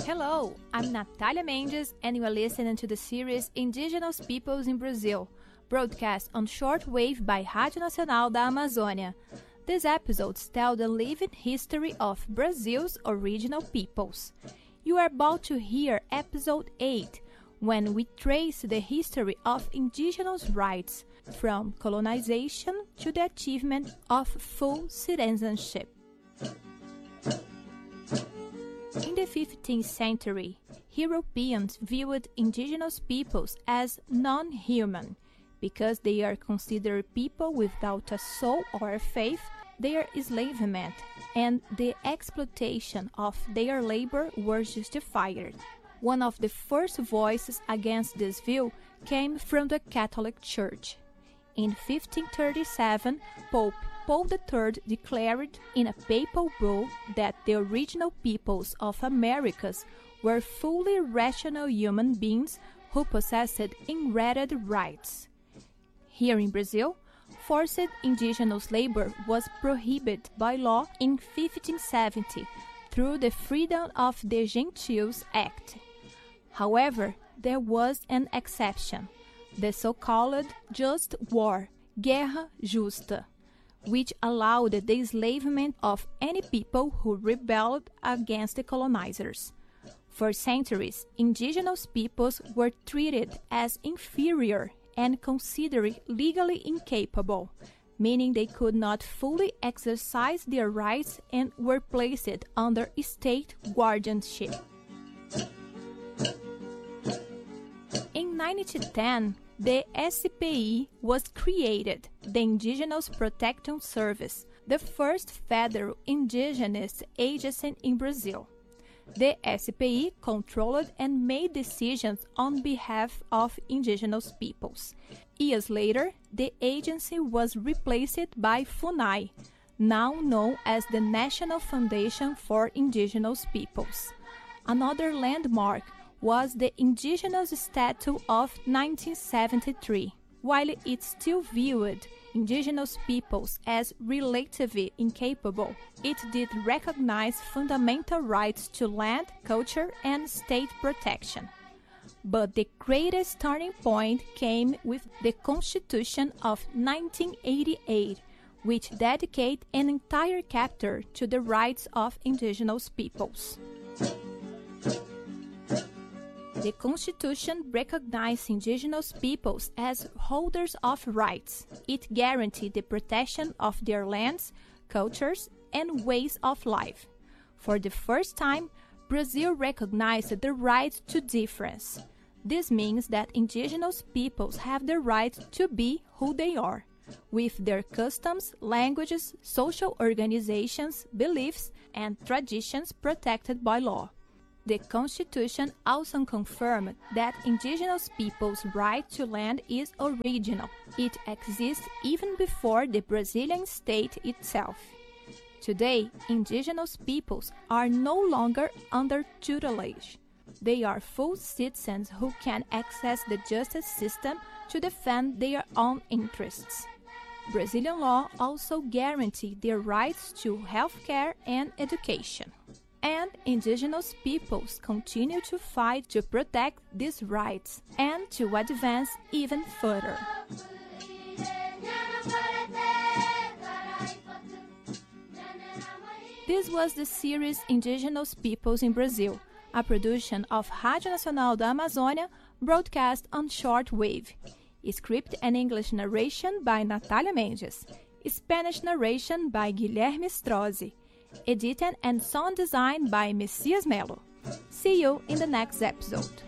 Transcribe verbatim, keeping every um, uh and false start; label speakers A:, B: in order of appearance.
A: Hello, I'm Natalia Mendes and you are listening to the series Indigenous Peoples in Brazil, broadcast on shortwave by Rádio Nacional da Amazônia. These episodes tell the living history of Brazil's original peoples. You are about to hear episode eight, when we trace the history of indigenous rights, from colonization to the achievement of full citizenship. In the fifteenth century, Europeans viewed indigenous peoples as non-human. Because they are considered people without a soul or a faith, their enslavement and the exploitation of their labor were justified. One of the first voices against this view came from the Catholic Church. In fifteen thirty-seven, Pope Paul the Third declared in a papal bull that the original peoples of Americas were fully rational human beings who possessed inherited rights. Here in Brazil, forced indigenous labor was prohibited by law in fifteen seventy through the Freedom of the Gentiles Act. However, there was an exception, the so-called Just War, Guerra Justa, which allowed the enslavement of any people who rebelled against the colonizers. For centuries, indigenous peoples were treated as inferior and considered legally incapable, meaning they could not fully exercise their rights and were placed under state guardianship. In nineteen ten, the S C P I was created, the Indigenous Protection Service, the first federal indigenous agency in Brazil. The S C P I controlled and made decisions on behalf of indigenous peoples. Years later, the agency was replaced by FUNAI, now known as the National Foundation for Indigenous Peoples. Another landmark was the Indigenous Statute of nineteen seventy-three. While it still viewed indigenous peoples as relatively incapable, it did recognize fundamental rights to land, culture, and state protection. But the greatest turning point came with the Constitution of nineteen eighty-eight, which dedicated an entire chapter to the rights of indigenous peoples. The Constitution recognized indigenous peoples as holders of rights. It guaranteed the protection of their lands, cultures, and ways of life. For the first time, Brazil recognized the right to difference. This means that indigenous peoples have the right to be who they are, with their customs, languages, social organizations, beliefs, and traditions protected by law. The Constitution also confirmed that indigenous peoples' right to land is original. It exists even before the Brazilian state itself. Today, indigenous peoples are no longer under tutelage. They are full citizens who can access the justice system to defend their own interests. Brazilian law also guarantees their rights to health care and education. And indigenous peoples continue to fight to protect these rights and to advance even further. This was the series Indigenous Peoples in Brazil, a production of Rádio Nacional da Amazônia, broadcast on shortwave. Script and English narration by Natalia Mendes. Spanish narration by Guilherme Strozzi. Edited and sound design by Messias Melo. See you in the next episode.